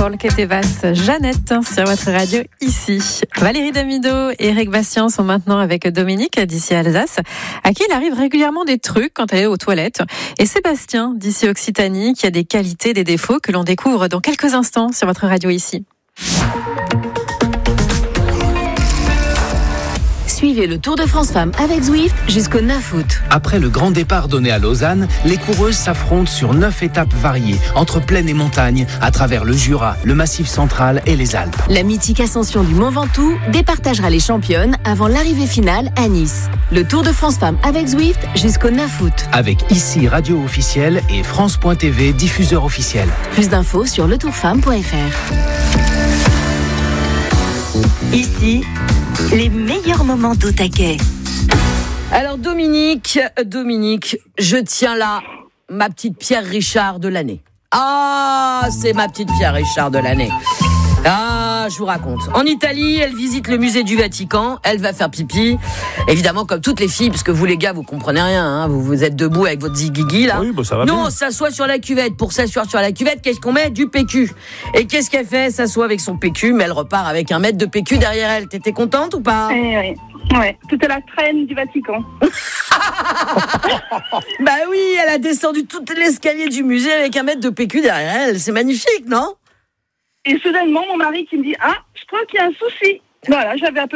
Paul Ketevas, Jeannette sur votre radio ici. Valérie Damido et Eric Bastien sont maintenant avec Dominique d'ici Alsace, à qui il arrive régulièrement des trucs quand elle est aux toilettes. Et Sébastien d'ici Occitanie, qui a des qualités, des défauts que l'on découvre dans quelques instants sur votre radio ici. Suivez le Tour de France Femmes avec Zwift jusqu'au 9 août. Après le grand départ donné à Lausanne, les coureuses s'affrontent sur 9 étapes variées, entre plaine et montagne, à travers le Jura, le Massif central et les Alpes. La mythique ascension du Mont Ventoux départagera les championnes avant l'arrivée finale à Nice. Le Tour de France Femmes avec Zwift jusqu'au 9 août. Avec ici radio officielle et France.tv diffuseur officiel. Plus d'infos sur letourfemme.fr. Ici, les meilleurs moments d'au taquet. Alors Dominique, je tiens là ma petite Pierre Richard de l'année. Ah, c'est ma petite Pierre Richard de l'année. Ah, je vous raconte. En Italie, elle visite le musée du Vatican. Elle va faire pipi. Évidemment, comme toutes les filles, parce que vous les gars, vous comprenez rien. Hein, vous êtes debout avec votre zigigi là. Oui, bah ça va Nous, bien. on s'assoit sur la cuvette. Pour s'asseoir sur la cuvette, qu'est-ce qu'on met ? Du PQ. Et qu'est-ce qu'elle fait ? Elle s'assoit avec son PQ, mais elle repart avec 1 mètre de PQ derrière elle. T'étais contente ou pas ? Oui, toute la traîne du Vatican. Bah oui, elle a descendu tout l'escalier du musée avec 1 mètre de PQ derrière elle. C'est magnifique, non ? Et soudainement, mon mari qui me dit « Ah, je crois qu'il y a un souci ». Voilà, j'avais un peu